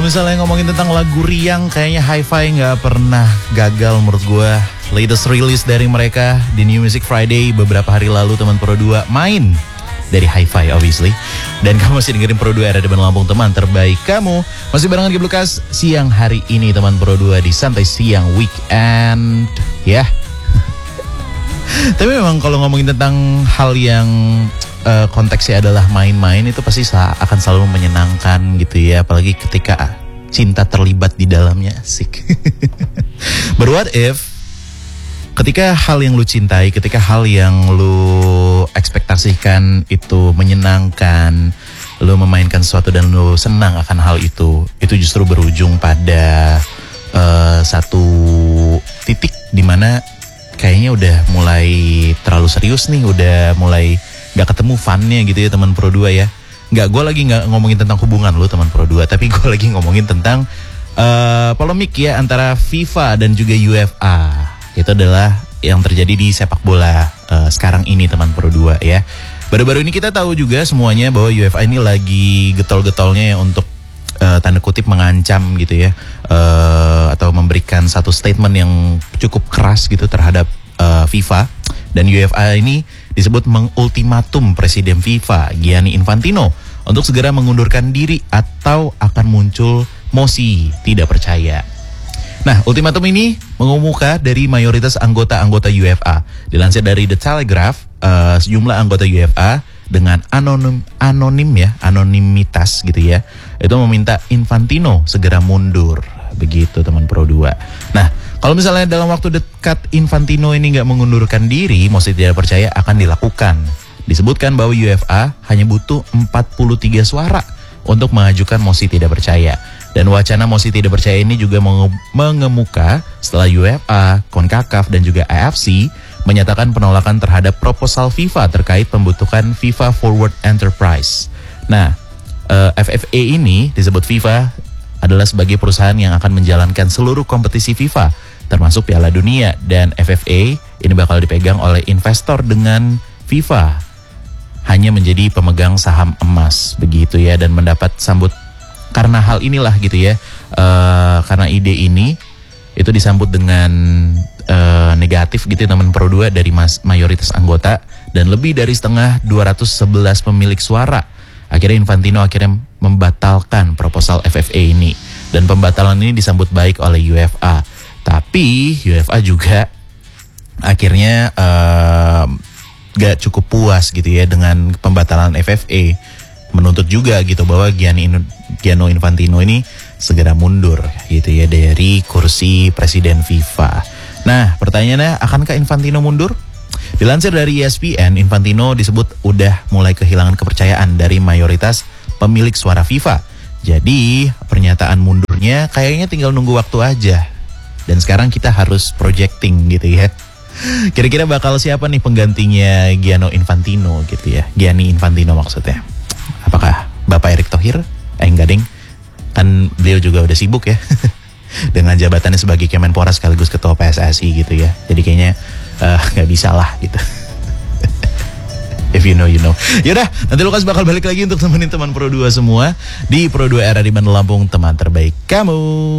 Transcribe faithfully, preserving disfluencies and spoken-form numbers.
Kalau misalnya ngomongin tentang lagu riang, kayaknya Hi-Fi nggak pernah gagal menurut gue. Latest release dari mereka di New Music Friday beberapa hari lalu, teman Pro dua main dari Hi-Fi obviously. Dan kamu masih dengerin Pro dua Era di Bandung Lampung, teman terbaik kamu. Masih barengan G Blukas siang hari ini, teman Pro dua di Santai Siang Weekend ya. Tapi memang kalau ngomongin tentang hal yang uh, konteksnya adalah main-main, itu pasti akan selalu menyenangkan gitu ya. Apalagi ketika cinta terlibat di dalamnya, asik. But what if ketika hal yang lu cintai, ketika hal yang lu ekspektasikan itu menyenangkan, lu memainkan sesuatu dan lu senang akan hal itu, itu justru berujung pada uh, satu titik di mana kayaknya udah mulai terlalu serius nih, udah mulai gak ketemu funnya gitu ya teman Pro dua ya. Gak, gue lagi gak ngomongin tentang hubungan lu teman Pro dua, tapi gue lagi ngomongin tentang uh, polemik ya antara FIFA dan juga U F A. Itu adalah yang terjadi di sepak bola uh, sekarang ini teman Pro dua ya. Baru-baru ini kita tahu juga semuanya bahwa U F A ini lagi getol-getolnya ya untuk uh, tanda kutip mengancam gitu ya, uh, atau memberikan satu statement yang cukup keras gitu terhadap uh, FIFA. Dan U F A ini disebut mengultimatum Presiden FIFA Gianni Infantino untuk segera mengundurkan diri atau akan muncul mosi tidak percaya. Nah, ultimatum ini mengemuka dari mayoritas anggota-anggota U F A. Dilansir dari The Telegraph, uh, sejumlah anggota U F A dengan anonim, anonim ya, anonimitas gitu ya, itu meminta Infantino segera mundur. Begitu teman Pro dua. Nah, kalau misalnya dalam waktu dekat Infantino ini nggak mengundurkan diri, mosi tidak percaya akan dilakukan. Disebutkan bahwa U F A hanya butuh empat puluh tiga suara untuk mengajukan mosi tidak percaya. Dan wacana mosi tidak percaya ini juga mengemuka setelah U F A, CONCACAF dan juga A F C menyatakan penolakan terhadap proposal FIFA terkait pembentukan FIFA Forward Enterprise. Nah, uh, F F A ini disebut FIFA adalah sebagai perusahaan yang akan menjalankan seluruh kompetisi FIFA, termasuk Piala Dunia, dan F F A ini bakal dipegang oleh investor dengan FIFA hanya menjadi pemegang saham emas begitu ya, dan mendapat sambut karena hal inilah gitu ya, uh, karena ide ini itu disambut dengan uh, negatif gitu teman Pro dua dari mas, mayoritas anggota dan lebih dari setengah dua ratus sebelas pemilik suara. Akhirnya Infantino akhirnya membatalkan proposal F F A ini, dan pembatalan ini disambut baik oleh U F A. Tapi U F A juga akhirnya uh, gak cukup puas gitu ya dengan pembatalan F F A, menuntut juga gitu bahwa Gianni Gianni Infantino ini segera mundur gitu ya dari kursi Presiden FIFA. Nah, pertanyaannya, akankah Infantino mundur? Dilansir dari E S P N, Infantino disebut udah mulai kehilangan kepercayaan dari mayoritas pemilik suara FIFA. Jadi pernyataan mundurnya kayaknya tinggal nunggu waktu aja. Dan sekarang kita harus projecting gitu ya. Kira-kira bakal siapa nih penggantinya Gianni Infantino gitu ya? Gianni Infantino maksudnya. Apakah Bapak Erick Thohir? Eh enggak ding, kan beliau juga udah sibuk ya dengan jabatannya sebagai Kemenpora sekaligus Ketua P S S I gitu ya. Jadi kayaknya uh, gak bisa lah gitu. If you know, you know. Yaudah, nanti Lukas bakal balik lagi untuk temenin teman Pro dua semua di Pro dua Era di Bandung Lampung, teman terbaik kamu.